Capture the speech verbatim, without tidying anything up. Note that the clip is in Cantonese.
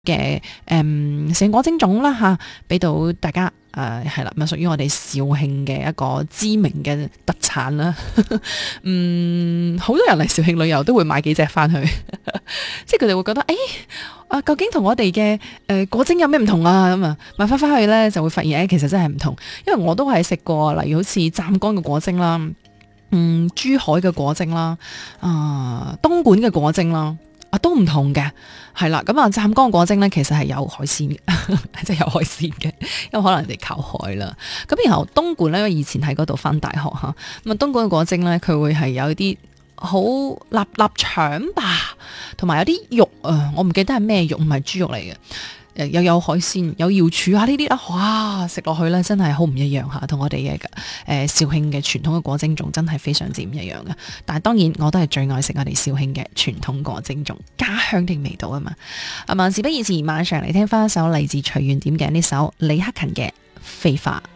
嘅誒成果蒸種啦吓，俾到大家誒係啦，咁啊屬於我哋肇慶嘅一個知名嘅特產啦。嗯，好多人嚟肇慶旅遊都會買幾隻翻去，即係佢哋會覺得誒啊，究竟同我哋嘅誒果蒸有咩唔同啊？咁啊買翻翻去咧就會發現誒，其實真係唔同，因為我都係食過，例如好似湛江嘅果蒸啦，嗯，珠海嘅果蒸啦，啊，東莞嘅果蒸啦。啊，都唔同嘅，係啦，咁啊，湛江果蒸咧，其實係有海鮮嘅，即係有海鮮嘅，因為可能人哋靠海啦。咁然後東莞咧，因為以前喺嗰度返大學吓，咁啊，東莞嘅果蒸咧，佢會係有啲好臘臘腸吧，同埋有啲肉啊，我唔記得係咩肉，唔係豬肉嚟嘅。誒又有海鮮，有瑤柱啊呢啲啊，哇！食落去咧真係好唔一樣嚇，同我哋嘅誒肇慶嘅傳統嘅果蒸粽真係非常之唔一樣嘅。但係當然我都係最愛食我哋肇慶嘅傳統果蒸粽，家鄉嘅味道啊嘛。啊，事不宜遲，馬上嚟聽翻一首嚟自隨緣點嘅呢首李克勤嘅《飛花》。